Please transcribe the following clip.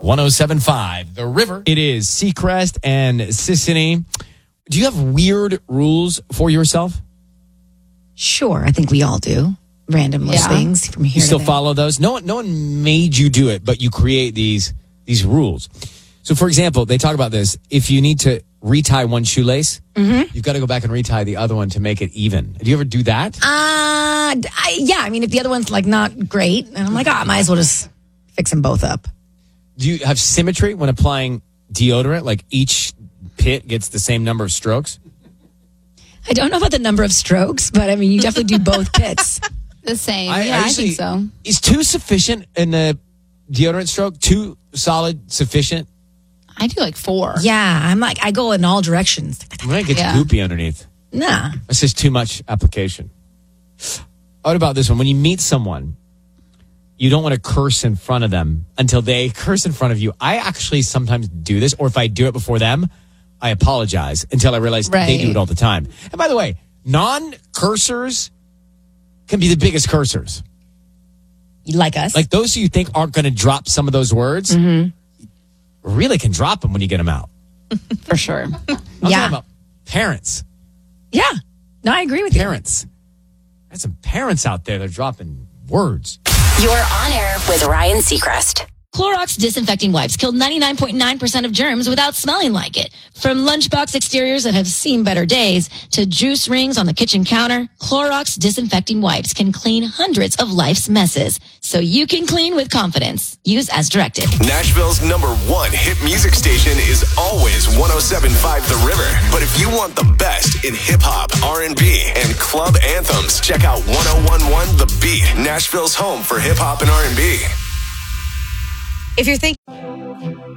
107.5 The River. It is Seacrest and Sissany. Do you have weird rules for yourself? Sure, I think we all do. Random things from here. You still to there. follow those? No one made you do it, but you create these rules. So, for example, they talk about this. If you need to retie one shoelace, you've got to go back and retie the other one to make it even. Do you ever do that? Yeah. I mean, if the other one's like not great, and I'm like, I might as well just fix them both up. Do you have symmetry when applying deodorant? Like each pit gets the same number of strokes? I don't know about the number of strokes, but I mean, you definitely do both pits. The same. I think so. Is 2 sufficient in the deodorant stroke? 2 solid sufficient? I do like 4. Yeah, I'm like, I go in all directions. When it gets goopy underneath. Nah. It's just too much application. What about this one? When you meet someone, you don't want to curse in front of them until they curse in front of you. I actually sometimes do this, or if I do it before them, I apologize until I realize they do it all the time. And by the way, non-cursors can be the biggest cursors. Like us? Like those who you think aren't going to drop some of those words, really can drop them when you get them out. For sure. I'm talking about parents. Yeah. No, I agree with you. Parents. There's some parents out there that are dropping words. You're on air with Ryan Seacrest. Clorox disinfecting wipes kill 99.9% of germs without smelling like it. From lunchbox exteriors that have seen better days to juice rings on the kitchen counter, Clorox disinfecting wipes can clean hundreds of life's messes. So you can clean with confidence. Use as directed. Nashville's #1 hit music station is always 107.5 The River. But if you want the best in hip-hop, R&B, and club anthems, check out 101.1 The Beat, Nashville's home for hip-hop and R&B. If you're thinking